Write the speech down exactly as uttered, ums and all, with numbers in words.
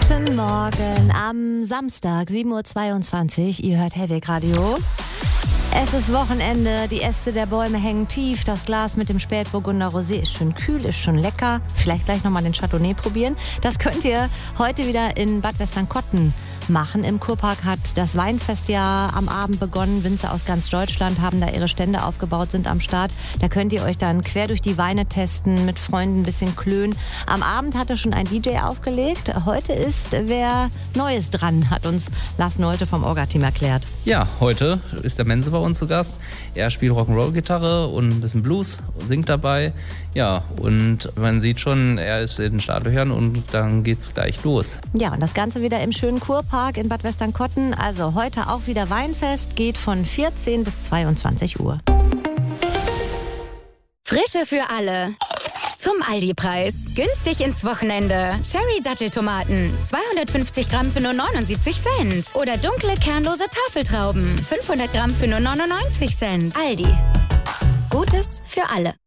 Guten Morgen am Samstag, sieben Uhr zweiundzwanzig. Ihr hört Hellweg Radio. Es ist Wochenende, die Äste der Bäume hängen tief, das Glas mit dem Spätburgunder Rosé ist schön kühl, ist schon lecker. Vielleicht gleich nochmal den Chardonnay probieren. Das könnt ihr heute wieder in Bad Westernkotten machen. Im Kurpark hat das Weinfestjahr am Abend begonnen. Winzer aus ganz Deutschland haben da ihre Stände aufgebaut, sind am Start. Da könnt ihr euch dann quer durch die Weine testen, mit Freunden ein bisschen klönen. Am Abend hat er schon ein D J aufgelegt. Heute ist wer Neues dran, hat uns Lars Nolte vom Orga-Team erklärt. Ja, heute ist der Mense bei uns zu Gast. Er spielt Rock'n'Roll-Gitarre und ein bisschen Blues, singt dabei. Ja, und man sieht schon, er ist in den Startlöchern und dann geht's gleich los. Ja, und das Ganze wieder im schönen Kurpark in Bad Westernkotten. Also heute auch wieder Weinfest, geht von vierzehn bis zweiundzwanzig Uhr. Frische für alle. Zum Aldi-Preis. Günstig ins Wochenende. Cherry-Datteltomaten. zweihundertfünfzig Gramm für nur neunundsiebzig Cent. Oder dunkle, kernlose Tafeltrauben. fünfhundert Gramm für nur neunundneunzig Cent. Aldi. Gutes für alle.